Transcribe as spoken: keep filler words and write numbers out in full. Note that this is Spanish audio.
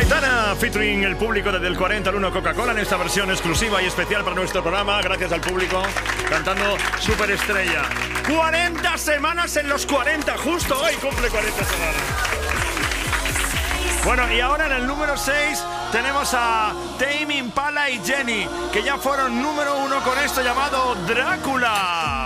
Aitana featuring el público desde el cuarenta al uno Coca-Cola en esta versión exclusiva y especial para nuestro programa, gracias al público, cantando Superestrella. cuarenta semanas en los cuarenta, justo hoy cumple cuarenta semanas. Bueno, y ahora en el número seis tenemos a Tame Impala y Jenny, que ya fueron número uno con esto llamado Drácula.